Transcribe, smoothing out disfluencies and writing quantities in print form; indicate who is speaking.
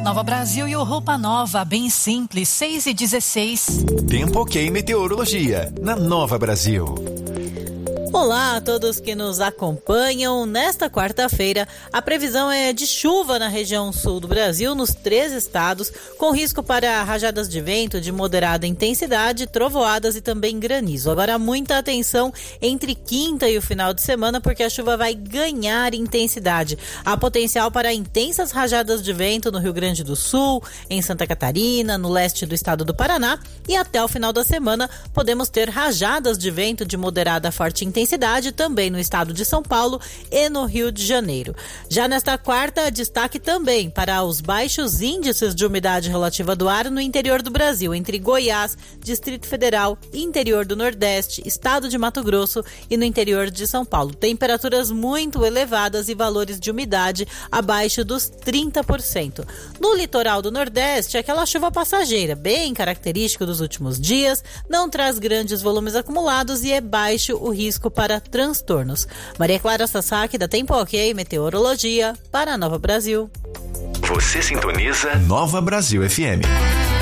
Speaker 1: Nova Brasil e o Roupa Nova, bem simples, 6:16.
Speaker 2: Tempo ok meteorologia, na Nova Brasil.
Speaker 3: Olá a todos que nos acompanham. Nesta quarta-feira, a previsão é de chuva na região sul do Brasil, nos 3 estados, com risco para rajadas de vento de moderada intensidade, trovoadas e também granizo. Agora, muita atenção entre quinta e o final de semana, porque a chuva vai ganhar intensidade. Há potencial para intensas rajadas de vento no Rio Grande do Sul, em Santa Catarina, no leste do estado do Paraná, e até o final da semana podemos ter rajadas de vento de moderada a forte intensidade também no estado de São Paulo e no Rio de Janeiro. Já nesta quarta, destaque também para os baixos índices de umidade relativa do ar no interior do Brasil, entre Goiás, Distrito Federal, interior do Nordeste, estado de Mato Grosso e no interior de São Paulo. Temperaturas muito elevadas e valores de umidade abaixo dos 30%. No litoral do Nordeste, aquela chuva passageira, bem característica dos últimos dias, não traz grandes volumes acumulados e é baixo o risco para transtornos. Maria Clara Sasaki, da Tempo Ok Meteorologia, para a Nova Brasil.
Speaker 2: Você sintoniza Nova Brasil FM.